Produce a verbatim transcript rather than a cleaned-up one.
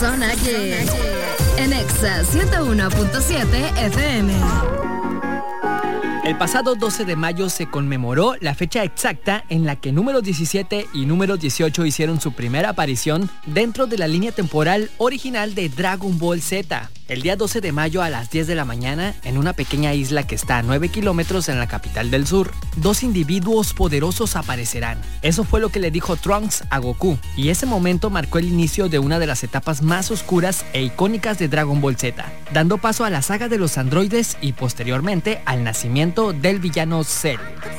Zona Geek en Exa ciento uno punto siete F M. El pasado doce de mayo se conmemoró la fecha exacta en la que número diecisiete y número dieciocho hicieron su primera aparición dentro de la línea temporal original de Dragon Ball Z. El día doce de mayo a las diez de la mañana, en una pequeña isla que está a nueve kilómetros en la capital del sur, dos individuos poderosos aparecerán. Eso fue lo que le dijo Trunks a Goku, y ese momento marcó el inicio de una de las etapas más oscuras e icónicas de Dragon Ball Z, dando paso a la saga de los androides y posteriormente al nacimiento del villano Cell.